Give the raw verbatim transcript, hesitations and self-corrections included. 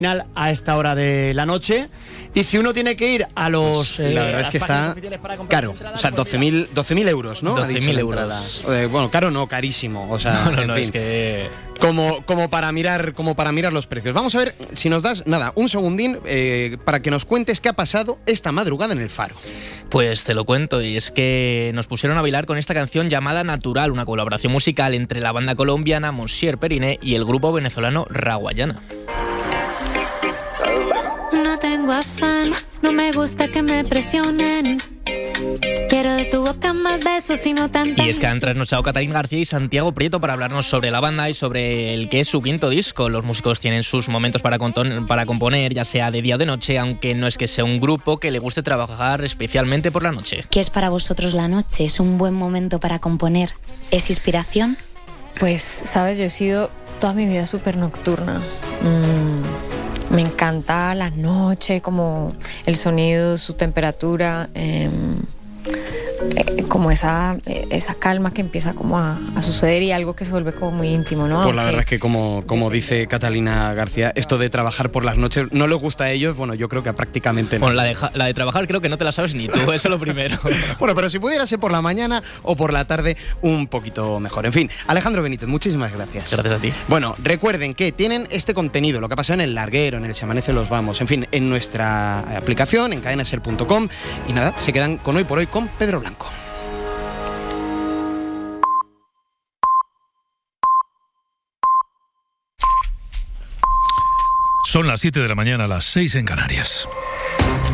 a esta hora de la noche, y si uno tiene que ir a los pues, la eh, verdad es que está caro, o sea, doce mil euros, ¿no? doce mil euros. Eh, bueno, caro no, carísimo, o sea, no, no, en no, fin. es que Como, como, para mirar, como para mirar los precios. Vamos a ver si nos das, nada, un segundín eh, para que nos cuentes qué ha pasado esta madrugada en el Faro. Pues te lo cuento, y es que nos pusieron a bailar con esta canción llamada Natural, una colaboración musical entre la banda colombiana Monsieur Periné y el grupo venezolano Raguayana. No tengo afán, no me gusta que me presionen. Quiero de tu boca más besos y no tanta. Y es que han trasnochado Catalina García y Santiago Prieto para hablarnos sobre la banda y sobre el que es su quinto disco. Los músicos tienen sus momentos para, conton- para componer, ya sea de día o de noche, aunque no es que sea un grupo que le guste trabajar especialmente por la noche. ¿Qué es para vosotros la noche? ¿Es un buen momento para componer? ¿Es inspiración? Pues, sabes, yo he sido toda mi vida súper nocturna. Mm, me encanta la noche, como el sonido, su temperatura, eh, eh, como esa, esa calma que empieza como a, a suceder y algo que se vuelve como muy íntimo, ¿no? Pues Aunque, la verdad es que como, como dice Catalina García, esto de trabajar por las noches no les gusta a ellos, bueno, yo creo que a prácticamente no. Bueno, la de, ja- la de trabajar creo que no te la sabes ni tú, eso es lo primero. Bueno, pero si pudiera ser por la mañana o por la tarde, un poquito mejor. En fin, Alejandro Benítez, muchísimas gracias. Gracias a ti. Bueno, recuerden que tienen este contenido, lo que ha pasado en el Larguero, en el Se Amanece Los Vamos, en fin, en nuestra aplicación, en cadena ser punto com, y nada, se quedan con Hoy por Hoy con Pedro Blanco. Son las siete de la mañana, las seis en Canarias.